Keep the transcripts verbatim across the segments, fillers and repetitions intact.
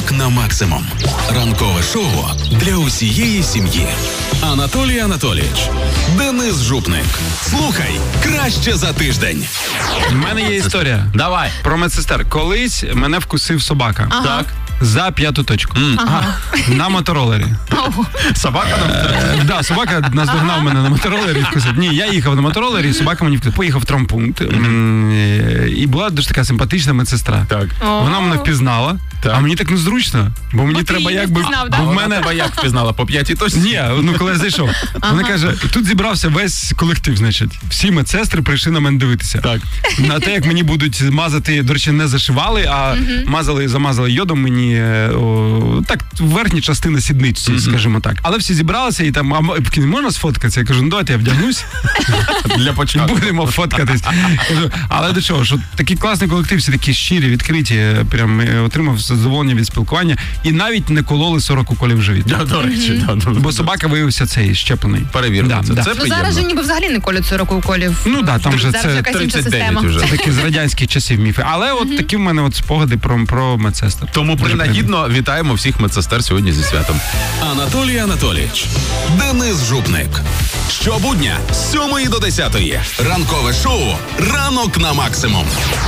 Ранок на максимум. Ранкове шоу для усієї сім'ї. Анатолій Анатолійович, Денис Жупник. Слухай краще за тиждень. У мене є історія. Давай. Про медсестер. Колись мене вкусив собака. Ага. Так. За п'яту точку. Ага. На моторолері. Собака нам? Так, да, собака наздогнав мене на моторолері і вкусив. Ні, я їхав на моторолері, і собака мені вкусив. Поїхав в травмпункт. І була дуже така симпатична медсестра. Так. Вона мене впізнала, Так. а мені так незручно, бо мені Бо ти треба її якби... впізнав, да? бо в Вона мене... тебе як впізнала? По п'ятій точці? Ні, ну коли я зайшов. Вона каже, тут зібрався весь колектив, значить. Всі медсестри прийшли на мене дивитися. Так. На те, як мені будуть мазати, до речі, не зашивали, а мазали, замазали йодом мені, о, так, верхня частина сідниці, скажімо так. Але всі зібралися і там, а не можна сфоткатися? Я кажу, ну давайте я вдягнусь. Для початку. Будемо фоткатись. Кажу, але до чого, що такий класний колектив, всі такі щирі, відкриті, прям е, отримав задоволення від спілкування і навіть не кололи сорок уколів в живіт. Да, до речі, да, да. Бо собака виявився цей щеплений. Перевірено Да, це. да. Це Ну приємно. зараз же ніби взагалі не колють сорок уколів. Ну да, там же Зараз це якась інша тридцять дев'ять система. вже. такі з радянських часів міфи. Але от такі в мене от спогади про, про медсестер. Тому Дуже принагідно вітаємо всіх медсестер сьогодні зі святом. Анатолій Анатолійович, Денис Жупник. Щобудня з сьомої до десятої. Ранкове шоу «Ранок на максимум».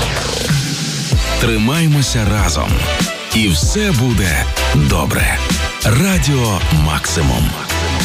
Тримаймося разом. І все буде добре. Радіо Максимум.